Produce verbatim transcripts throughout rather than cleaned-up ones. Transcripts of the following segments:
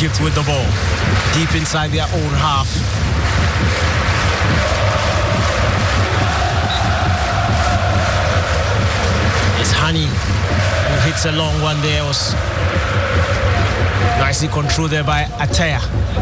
Egypt with the ball. Deep inside their own half. It's Hani who hits a long one there. It was nicely controlled there by Ataya.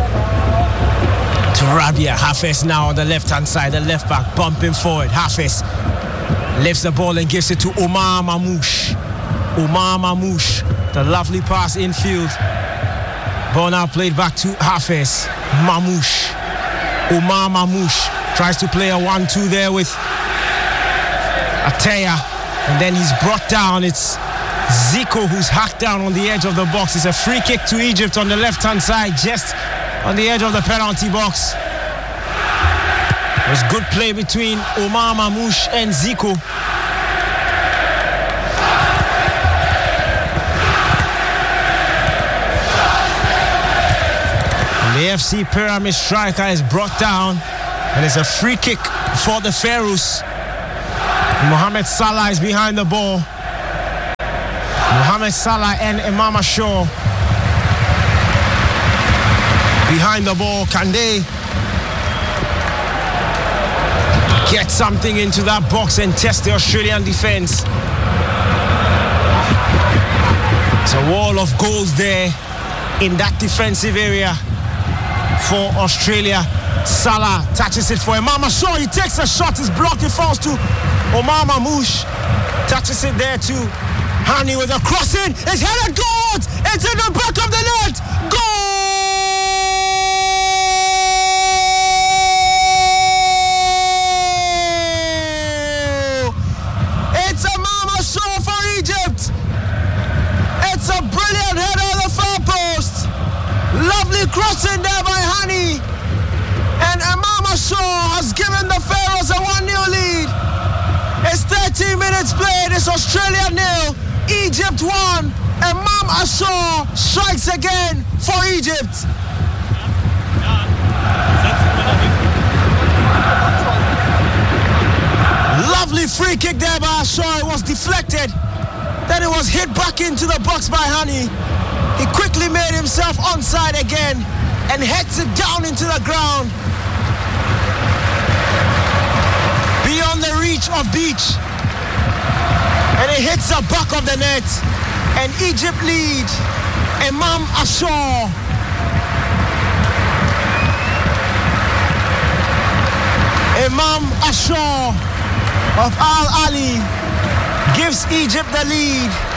To Rabia. Hafez now on the left-hand side. The left back bumping forward. Hafez lifts the ball and gives it to Omar Mamouche. Omar Mamouche. The lovely pass infield. Ball now played back to Hafez. Mamouche. Omar Mamouche tries to play a one two there with Ataya. And then he's brought down. It's Zico who's hacked down on the edge of the box. It's a free kick to Egypt on the left-hand side, just on the edge of the penalty box. It was good play between Omar Mamouche and Zico. The A F C Pyramid striker is brought down, and it's a free kick for the Pharaohs. Mohamed Salah is behind the ball. Mohamed Salah and Imam Ashur behind the ball. Can they get something into that box and test the Australian defense? It's a wall of goals there in that defensive area for Australia. Salah touches it for Imam Ashur. He takes a shot, it's blocked, it falls to Omar Mamouche. Touches it there to Hani with a crossing. It's headed goal! It's in the back of the net! Goal! It's Imam Ashur for Egypt. It's a brilliant header on the far post. Lovely crossing there by Hani. And Imam Ashur has given the Pharaohs a one nil lead. It's thirteen minutes played. It's Australia nil, Egypt one. Imam Ashur strikes again for Egypt. Lovely free kick there by Ashur. It was deflected. Then it was hit back into the box by Hani. He quickly made himself onside again and heads it down into the ground. Beyond the reach of Beach. And it hits the back of the net. And Egypt lead. Imam Ashur. Imam Ashur of Al Ali gives Egypt the lead.